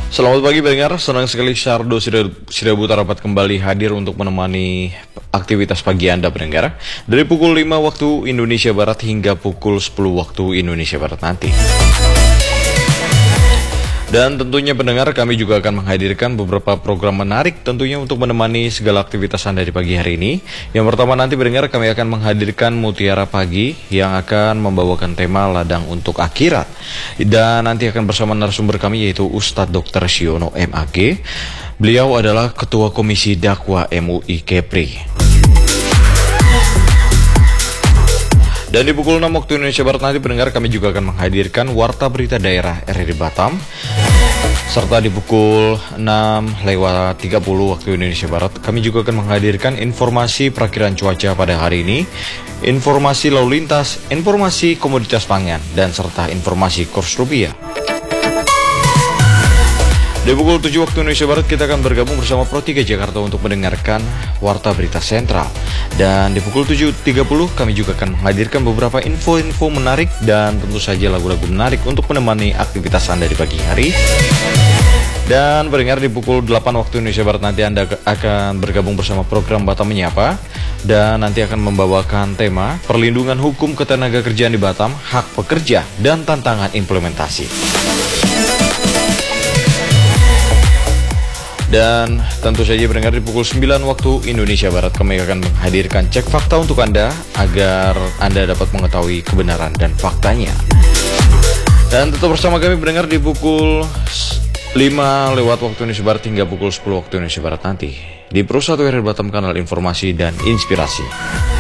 Selamat pagi pendengar, senang sekali Syardo Sidabuta dapat kembali hadir untuk menemani aktivitas pagi Anda pendengar dari pukul 5 waktu Indonesia Barat hingga pukul 10 waktu Indonesia Barat nanti. Dan tentunya pendengar, kami juga akan menghadirkan beberapa program menarik tentunya untuk menemani segala aktivitas Anda di pagi hari ini. Yang pertama nanti pendengar, kami akan menghadirkan Mutiara Pagi yang akan membawakan tema ladang untuk akhirat. Dan nanti akan bersama narasumber kami yaitu Ustadz Dr. Siono MAG. Beliau adalah Ketua Komisi Dakwah MUI Kepri. Dan di pukul 6 waktu Indonesia Barat nanti pendengar, kami juga akan menghadirkan Warta Berita Daerah RRI Batam. Serta di pukul 6:30 waktu Indonesia Barat, kami juga akan menghadirkan informasi perakiraan cuaca pada hari ini, informasi lalu lintas, informasi komoditas pangan, dan serta informasi kurs rupiah. Di pukul 7 waktu Indonesia Barat, kita akan bergabung bersama Pro 3 Jakarta untuk mendengarkan Warta Berita Sentral. Dan di pukul 7.30 kami juga akan menghadirkan beberapa info-info menarik dan tentu saja lagu-lagu menarik untuk menemani aktivitas Anda di pagi hari. Dan pendengar, di pukul 8 waktu Indonesia Barat nanti Anda akan bergabung bersama program Batam Menyapa. Dan nanti akan membawakan tema perlindungan hukum ketenaga kerjaan di Batam, hak pekerja, dan tantangan implementasi. Dan tentu saja pendengar, di pukul 9 waktu Indonesia Barat kami akan menghadirkan cek fakta untuk Anda agar Anda dapat mengetahui kebenaran dan faktanya. Dan tetap bersama kami pendengar di pukul 5 lewat waktu Indonesia Barat hingga pukul 10 waktu Indonesia Barat nanti di Pro 1 RRI Batam, kanal informasi dan inspirasi.